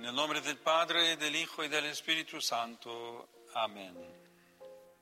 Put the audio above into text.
Nel nome del Padre, del Hijo e dell'Spirito Santo. Amen.